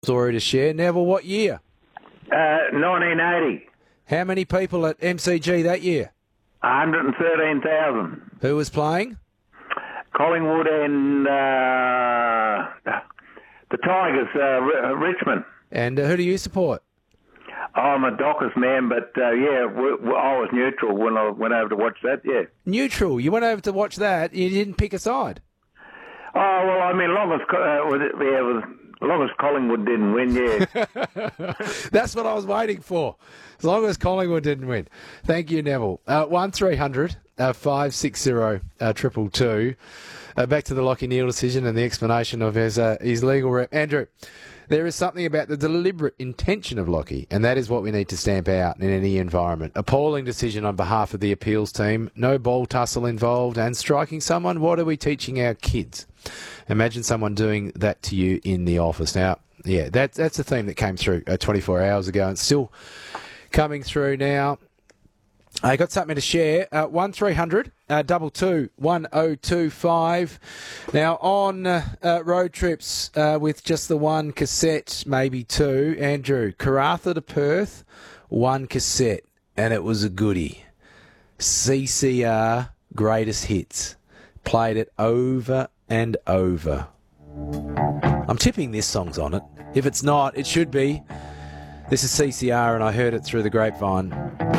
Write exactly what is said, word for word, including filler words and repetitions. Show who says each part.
Speaker 1: story to share. Neville, what year?
Speaker 2: Uh, nineteen eighty.
Speaker 1: How many people at M C G that year?
Speaker 2: one hundred thirteen thousand.
Speaker 1: Who was playing?
Speaker 2: Collingwood and uh, the Tigers, uh, R- Richmond.
Speaker 1: And uh, who do you support?
Speaker 2: I'm a Dockers man, but uh, yeah, we, we, I was neutral when I went over to watch that, yeah.
Speaker 1: Neutral. You went over to watch that. You didn't pick a side.
Speaker 2: Oh, well, I mean, long as, uh, was it, yeah, was, as long as Collingwood didn't win, yeah.
Speaker 1: That's what I was waiting for. As long as Collingwood didn't win. Thank you, Neville. Uh, one three hundred five six zero triple two. Uh, back to the Lachie Neale decision and the explanation of his, uh, his legal rep. Andrew, there is something about the deliberate intention of Lachie, and that is what we need to stamp out in any environment. Appalling decision on behalf of the appeals team, no ball tussle involved, and striking someone. What are we teaching our kids? Imagine someone doing that to you in the office. Now, yeah, that, that's a theme that came through uh, twenty-four hours ago and still coming through now. I got something to share. Uh, one three hundred two two one oh two five. Now, on uh, uh, road trips uh, with just the one cassette, maybe two, Andrew, Karratha to Perth, one cassette, and it was a goodie. C C R Greatest Hits. Played it over and over. I'm tipping this song's on it. If it's not, it should be. This is C C R, and I heard it through the grapevine.